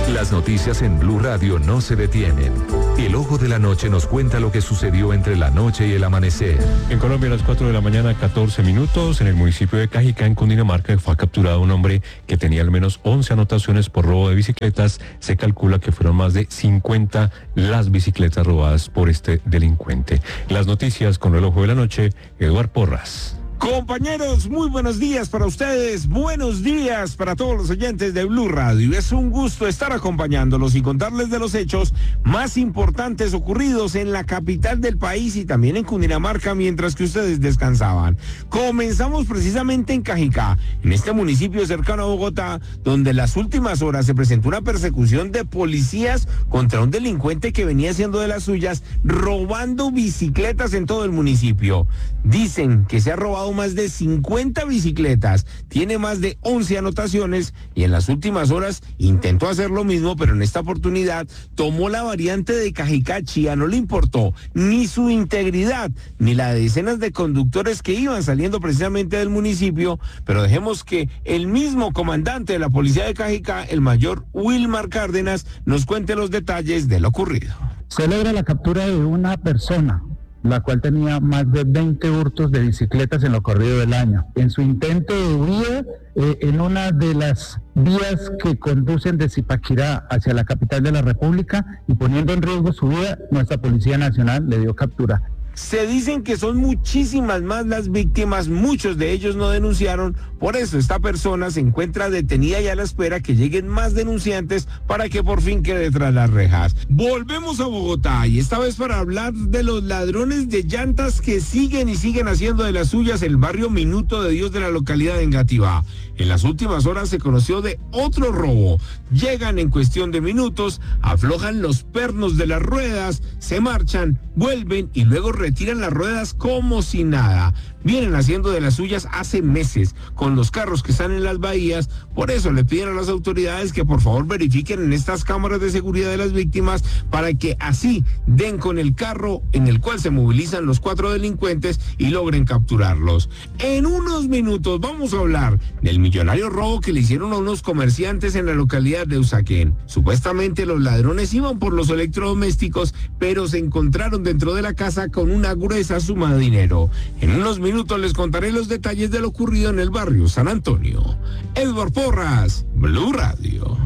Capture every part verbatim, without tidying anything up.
Las noticias en Blue Radio no se detienen. El ojo de la noche nos cuenta lo que sucedió entre la noche y el amanecer. En Colombia, a las cuatro de la mañana, catorce minutos, en el municipio de Cajicá, en Cundinamarca, fue capturado un hombre que tenía al menos once anotaciones por robo de bicicletas. Se calcula que fueron más de cincuenta las bicicletas robadas por este delincuente. Las noticias con el ojo de la noche, Eduard Porras. Compañeros, muy buenos días para ustedes, buenos días para todos los oyentes de Blue Radio. Es un gusto estar acompañándolos y contarles de los hechos más importantes ocurridos en la capital del país y también en Cundinamarca mientras que ustedes descansaban. Comenzamos precisamente en Cajicá, en este municipio cercano a Bogotá, donde en las últimas horas se presentó una persecución de policías contra un delincuente que venía haciendo de las suyas, robando bicicletas en todo el municipio. Dicen que se ha robado más de cincuenta bicicletas, tiene más de once anotaciones y en las últimas horas intentó hacer lo mismo, pero en esta oportunidad tomó la variante de Cajicá. Chía, no le importó ni su integridad ni la de decenas de conductores que iban saliendo precisamente del municipio, pero dejemos que el mismo comandante de la policía de Cajicá, el mayor Wilmar Cárdenas, nos cuente los detalles de lo ocurrido. Se logra la captura de una persona, la cual tenía más de veinte hurtos de bicicletas en lo corrido del año. En su intento de huida, eh, en una de las vías que conducen de Zipaquirá hacia la capital de la República y poniendo en riesgo su vida, nuestra Policía Nacional le dio captura. Se dicen que son muchísimas más las víctimas, muchos de ellos no denunciaron, por eso esta persona se encuentra detenida y a la espera que lleguen más denunciantes para que por fin quede tras las rejas. Volvemos a Bogotá y esta vez para hablar de los ladrones de llantas que siguen y siguen haciendo de las suyas el barrio Minuto de Dios de la localidad de Engativá. En las últimas horas se conoció de otro robo. Llegan en cuestión de minutos, aflojan los pernos de las ruedas, se marchan, vuelven y luego retiran las ruedas como si nada. Vienen haciendo de las suyas hace meses con los carros que están en las bahías. Por eso le piden a las autoridades que por favor verifiquen en estas cámaras de seguridad de las víctimas para que así den con el carro en el cual se movilizan los cuatro delincuentes y logren capturarlos. En unos minutos vamos a hablar del millonario robo que le hicieron a unos comerciantes en la localidad de Usaquén. Supuestamente los ladrones iban por los electrodomésticos, pero se encontraron dentro de la casa con una gruesa suma de dinero. En unos minutos les contaré los detalles de lo ocurrido en el barrio San Antonio. Eduard Porras, Blue Radio.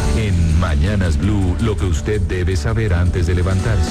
En Mañanas Blue, lo que usted debe saber antes de levantarse.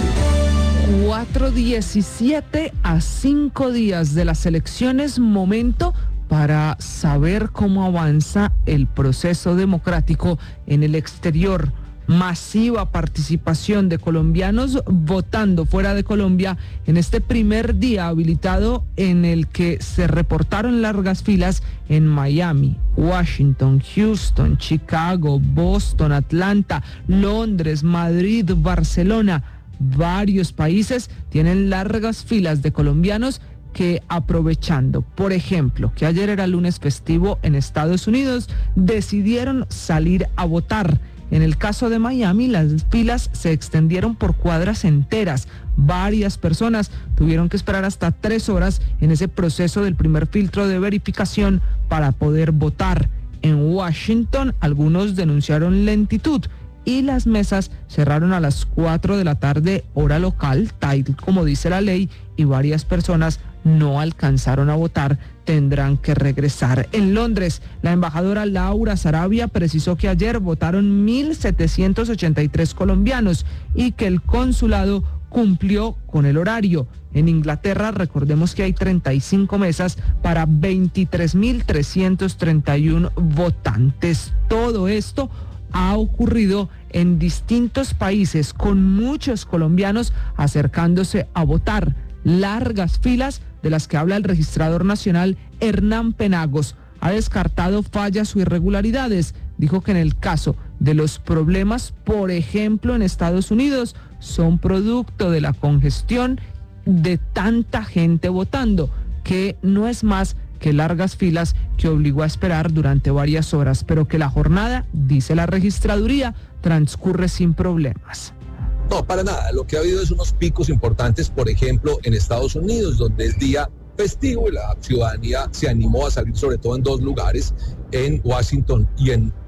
cuatro diecisiete a cinco días de las elecciones, momento para saber cómo avanza el proceso democrático en el exterior. Masiva participación de colombianos votando fuera de Colombia en este primer día habilitado, en el que se reportaron largas filas en Miami, Washington, Houston, Chicago, Boston, Atlanta, Londres, Madrid, Barcelona. Varios países tienen largas filas de colombianos que, aprovechando, por ejemplo, que ayer era lunes festivo en Estados Unidos, decidieron salir a votar. En el caso de Miami, las filas se extendieron por cuadras enteras. Varias personas tuvieron que esperar hasta tres horas en ese proceso del primer filtro de verificación para poder votar. En Washington, algunos denunciaron lentitud y las mesas cerraron a las cuatro de la tarde, hora local, tal como dice la ley, y varias personas no alcanzaron a votar, tendrán que regresar. En Londres, la embajadora Laura Sarabia precisó que ayer votaron mil setecientos ochenta y tres colombianos y que el consulado cumplió con el horario. En Inglaterra, recordemos que hay treinta y cinco mesas para veintitrés mil trescientos treinta y uno votantes. Todo esto ha ocurrido en distintos países, con muchos colombianos acercándose a votar. Largas filas de las que habla el registrador nacional Hernán Penagos. Ha descartado fallas o irregularidades. Dijo que en el caso de los problemas, por ejemplo en Estados Unidos, son producto de la congestión de tanta gente votando, que no es más que largas filas que obligó a esperar durante varias horas, pero que la jornada, dice la registraduría, transcurre sin problemas. No, para nada. Lo que ha habido es unos picos importantes, por ejemplo, en Estados Unidos, donde es día festivo y la ciudadanía se animó a salir, sobre todo en dos lugares, en Washington y en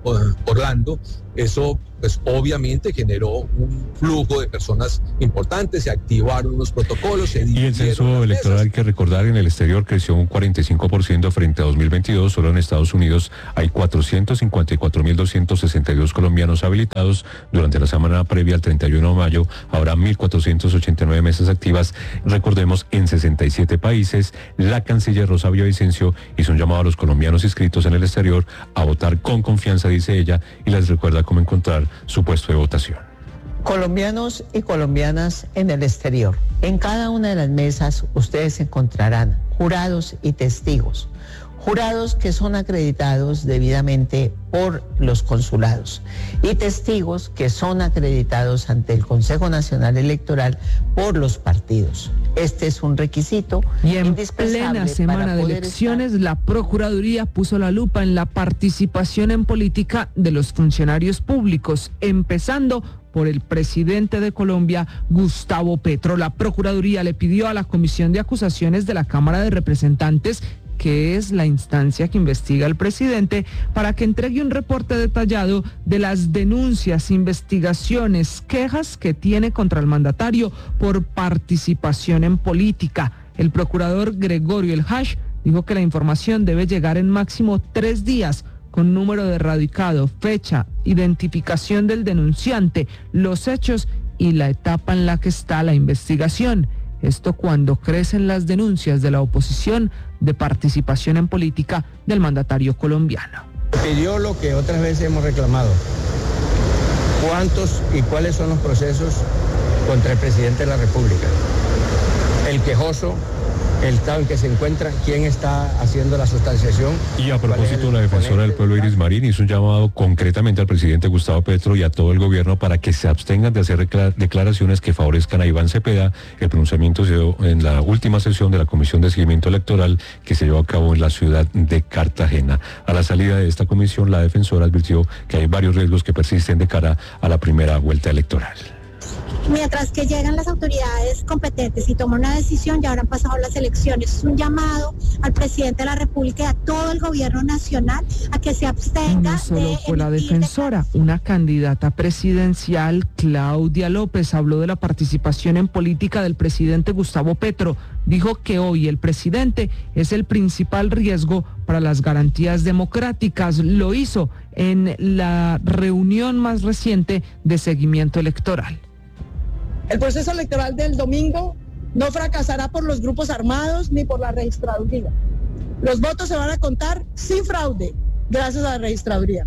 Orlando. Eso pues obviamente generó un flujo de personas importantes, se activaron unos protocolos. Se y el censo electoral, hay que recordar, en el exterior creció un cuarenta y cinco por ciento frente a dos mil veintidós. Solo en Estados Unidos hay cuatrocientos cincuenta y cuatro mil doscientos sesenta y dos colombianos habilitados. Durante la semana previa al treinta y uno de mayo habrá mil cuatrocientos ochenta y nueve mesas activas, recordemos, en sesenta y siete países. La canciller Rosa Villavicencio hizo un llamado a los colombianos inscritos en el exterior a votar con confianza, dice ella, y les recuerda cómo encontrar su puesto de votación. Colombianos y colombianas en el exterior. En cada una de las mesas ustedes encontrarán jurados y testigos. Jurados que son acreditados debidamente por los consulados y testigos que son acreditados ante el Consejo Nacional Electoral por los partidos. Este es un requisito y en indispensable plena semana de elecciones, estar... la Procuraduría puso la lupa en la participación en política de los funcionarios públicos, empezando por el presidente de Colombia, Gustavo Petro. La Procuraduría le pidió a la Comisión de Acusaciones de la Cámara de Representantes, que es la instancia que investiga al presidente, para que entregue un reporte detallado de las denuncias, investigaciones, quejas que tiene contra el mandatario por participación en política. El procurador Gregorio El Hash dijo que la información debe llegar en máximo tres días, con número de radicado, fecha, identificación del denunciante, los hechos y la etapa en la que está la investigación. Esto cuando crecen las denuncias de la oposición de participación en política del mandatario colombiano. Pidió lo que otras veces hemos reclamado. ¿Cuántos y cuáles son los procesos contra el presidente de la República? El quejoso, el estado en que se encuentra, quién está haciendo la sustanciación. Y a propósito, la defensora del pueblo Iris Marín hizo un llamado concretamente al presidente Gustavo Petro y a todo el gobierno para que se abstengan de hacer declaraciones que favorezcan a Iván Cepeda. El pronunciamiento se dio en la última sesión de la Comisión de Seguimiento Electoral que se llevó a cabo en la ciudad de Cartagena. A la salida de esta comisión, la defensora advirtió que hay varios riesgos que persisten de cara a la primera vuelta electoral. Mientras que llegan las autoridades competentes y toman una decisión, ya habrán pasado las elecciones. Es un llamado al presidente de la República y a todo el gobierno nacional a que se abstenga. No solo de fue la defensora, una candidata presidencial, Claudia López, habló de la participación en política del presidente Gustavo Petro. Dijo que hoy el presidente es el principal riesgo para las garantías democráticas. Lo hizo en la reunión más reciente de seguimiento electoral. El proceso electoral del domingo no fracasará por los grupos armados ni por la registraduría. Los votos se van a contar sin fraude, gracias a la registraduría.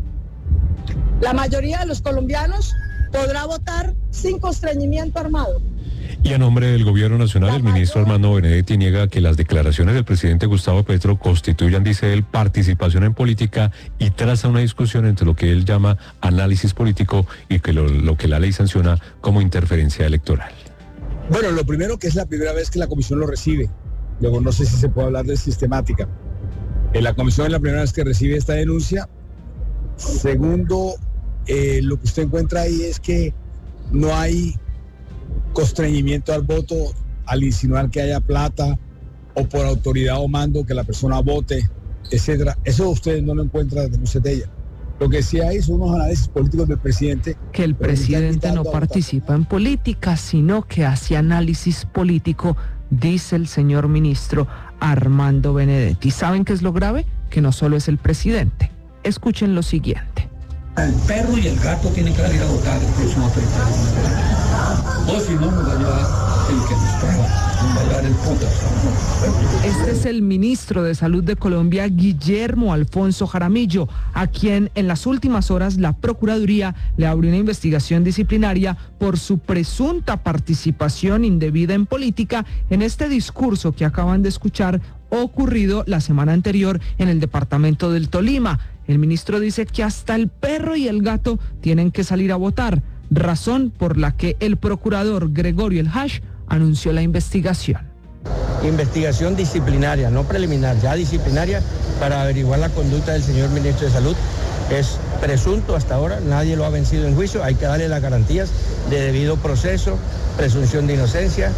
La mayoría de los colombianos podrá votar sin constreñimiento armado. Y a nombre del Gobierno Nacional, el ministro Armando Benedetti niega que las declaraciones del presidente Gustavo Petro constituyan, dice él, participación en política y traza una discusión entre lo que él llama análisis político y que lo, lo que la ley sanciona como interferencia electoral. Bueno, lo primero que es la primera vez que la comisión lo recibe. Luego no sé si se puede hablar de sistemática. Eh, la comisión es la primera vez que recibe esta denuncia. Segundo, eh, lo que usted encuentra ahí es que no hay constreñimiento al voto al insinuar que haya plata o por autoridad o mando que la persona vote, etcétera. Eso ustedes no lo encuentran en denuncias de ella. Lo que sí hay son unos análisis políticos del presidente. Que el presidente no participa en política, sino que hace análisis político, dice el señor ministro Armando Benedetti. ¿Saben qué es lo grave? Que no solo es el presidente. Escuchen lo siguiente. El perro y el gato tienen que salir a votar el próximo treinta de noviembre. O si no, nos va a llevar el que nos traga, nos va a llevar el puto. Este es el ministro de Salud de Colombia, Guillermo Alfonso Jaramillo, a quien en las últimas horas la Procuraduría le abrió una investigación disciplinaria por su presunta participación indebida en política en este discurso que acaban de escuchar ocurrido la semana anterior en el departamento del Tolima. El ministro dice que hasta el perro y el gato tienen que salir a votar, razón por la que el procurador Gregorio El Hash anunció la investigación. Investigación disciplinaria, no preliminar, ya disciplinaria, para averiguar la conducta del señor ministro de Salud. Es presunto hasta ahora, nadie lo ha vencido en juicio, hay que darle las garantías de debido proceso, presunción de inocencia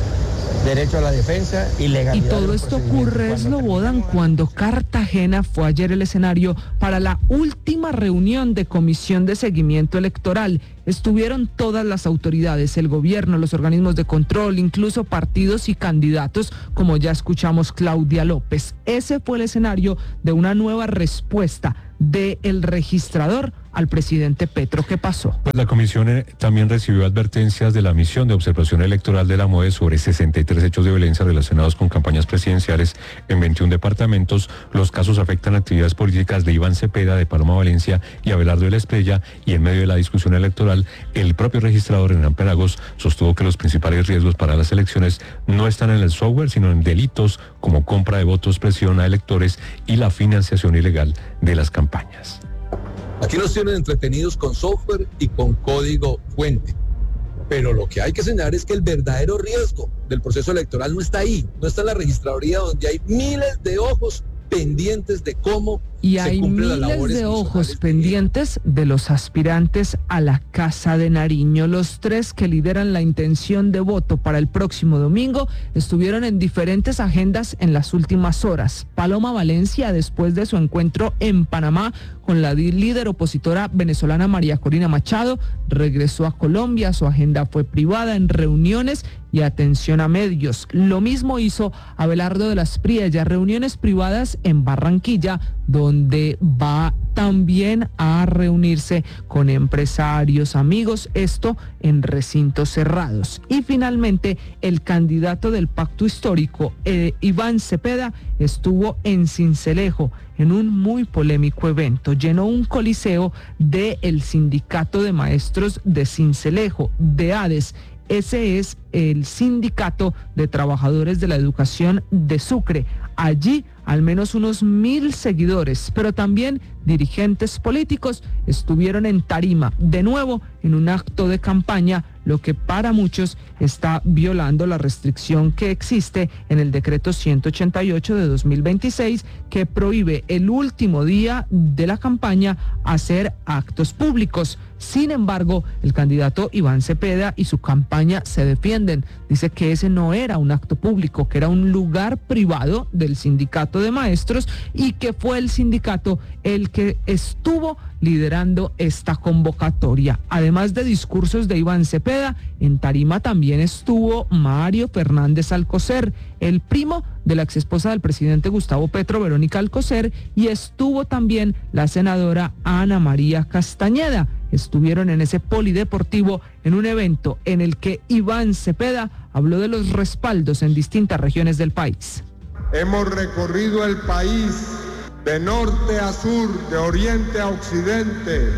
derecho a la defensa y legalidad. Y todo esto ocurre, Slobodan, cuando Cartagena fue ayer el escenario para la última reunión de comisión de seguimiento electoral. Estuvieron todas las autoridades, el gobierno, los organismos de control, incluso partidos y candidatos, como ya escuchamos Claudia López. Ese fue el escenario de una nueva respuesta del registrador al presidente Petro. ¿Qué pasó? Pues la comisión eh, también recibió advertencias de la misión de observación electoral de la M O E sobre sesenta y tres hechos de violencia relacionados con campañas presidenciales en veintiún departamentos. Los casos afectan actividades políticas de Iván Cepeda, de Paloma Valencia y Abelardo de la Espriella, y en medio de la discusión electoral, el propio registrador Hernán Penagos sostuvo que los principales riesgos para las elecciones no están en el software, sino en delitos como compra de votos, presión a electores y la financiación ilegal de las campañas. Aquí nos tienen entretenidos con software y con código fuente. Pero lo que hay que señalar es que el verdadero riesgo del proceso electoral no está ahí, no está en la registraduría, donde hay miles de ojos pendientes de cómo y hay miles de ojos pendientes de los aspirantes a la Casa de Nariño. Los tres que lideran la intención de voto para el próximo domingo estuvieron en diferentes agendas en las últimas horas. Paloma Valencia, después de su encuentro en Panamá con la líder opositora venezolana María Corina Machado, regresó a Colombia. Su agenda fue privada, en reuniones y atención a medios. Lo mismo hizo Abelardo de la Espriella, reuniones privadas en Barranquilla, donde va también a reunirse con empresarios, amigos, esto en recintos cerrados. Y finalmente, el candidato del pacto histórico, eh, Iván Cepeda, estuvo en Sincelejo en un muy polémico evento. Llenó un coliseo del Sindicato de Maestros de Sincelejo, de ADES. Ese es el Sindicato de Trabajadores de la Educación de Sucre. Allí al menos unos mil seguidores, pero también dirigentes políticos estuvieron en tarima, de nuevo en un acto de campaña, lo que para muchos está violando la restricción que existe en el decreto ciento ochenta y ocho de dos mil veintiséis, que prohíbe el último día de la campaña hacer actos públicos. Sin embargo, el candidato Iván Cepeda y su campaña se defienden. Dice que ese no era un acto público, que era un lugar privado del sindicato de maestros y que fue el sindicato el que estuvo liderando esta convocatoria. Además de discursos de Iván Cepeda, en tarima también estuvo Mario Fernández Alcocer, el primo de la exesposa del presidente Gustavo Petro, Verónica Alcocer, y estuvo también la senadora Ana María Castañeda. Estuvieron en ese polideportivo en un evento en el que Iván Cepeda habló de los respaldos en distintas regiones del país. Hemos recorrido el país de norte a sur, de oriente a occidente,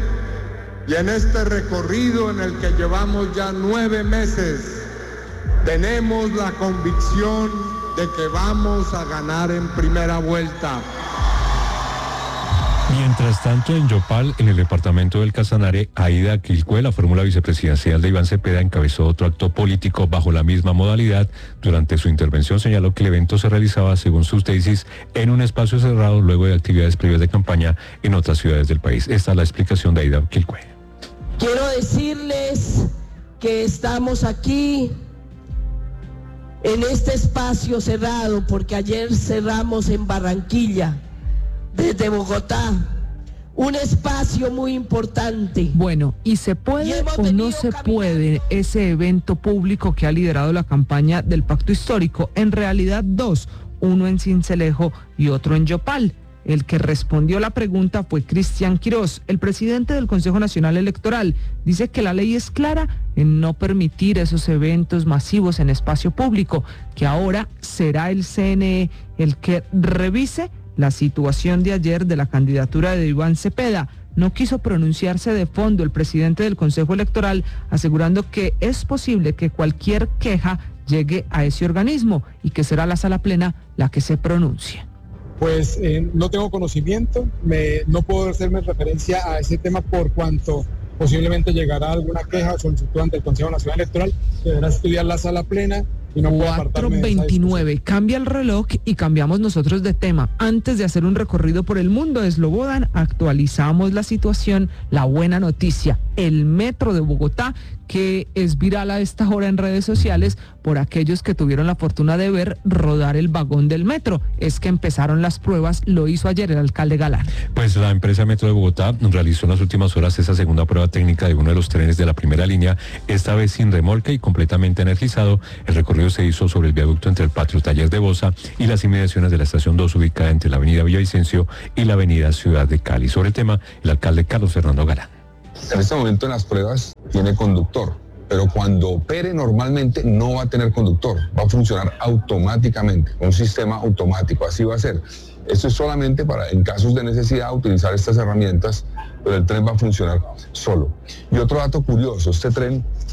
y en este recorrido en el que llevamos ya nueve meses, tenemos la convicción de que vamos a ganar en primera vuelta. Mientras tanto, en Yopal, en el departamento del Casanare, Aida Quilcue, la fórmula vicepresidencial de Iván Cepeda, encabezó otro acto político bajo la misma modalidad. Durante su intervención señaló que el evento se realizaba, según sus tesis, en un espacio cerrado luego de actividades previas de campaña en otras ciudades del país. Esta es la explicación de Aida Quilcue. Quiero decirles que estamos aquí en este espacio cerrado porque ayer cerramos en Barranquilla, desde Bogotá, un espacio muy importante. Bueno, ¿y se puede o no se puede ese evento público que ha liderado la campaña del Pacto Histórico? En realidad dos, uno en Sincelejo y otro en Yopal. El que respondió la pregunta fue Cristian Quirós, el presidente del Consejo Nacional Electoral. Dice que la ley es clara en no permitir esos eventos masivos en espacio público, que ahora será el C N E el que revise la situación de ayer de la candidatura de Iván Cepeda. No quiso pronunciarse de fondo el presidente del Consejo Electoral, asegurando que es posible que cualquier queja llegue a ese organismo y que será la sala plena la que se pronuncie. Pues eh, no tengo conocimiento, me, no puedo hacerme referencia a ese tema por cuanto posiblemente llegará alguna queja o solicitud ante el Consejo Nacional Electoral. Deberá estudiar la sala plena y no puedo apartarme de esa cuatro veintinueve. discusión. Cambia el reloj y cambiamos nosotros de tema. Antes de hacer un recorrido por el mundo de Slobodan, actualizamos la situación. La buena noticia, el metro de Bogotá, que es viral a esta hora en redes sociales por aquellos que tuvieron la fortuna de ver rodar el vagón del metro. Es que empezaron las pruebas, lo hizo ayer el alcalde Galán. Pues la empresa Metro de Bogotá realizó en las últimas horas esa segunda prueba técnica de uno de los trenes de la primera línea, esta vez sin remolque y completamente energizado. El recorrido se hizo sobre el viaducto entre el Patio Taller de Bosa y las inmediaciones de la estación dos, ubicada entre la avenida Villavicencio y la avenida Ciudad de Cali. Sobre el tema, el alcalde Carlos Fernando Galán. En este momento en las pruebas tiene conductor, pero cuando opere normalmente no va a tener conductor, va a funcionar automáticamente, un sistema automático, así va a ser. Esto es solamente para, en casos de necesidad, utilizar estas herramientas, pero el tren va a funcionar solo. Y otro dato curioso, este tren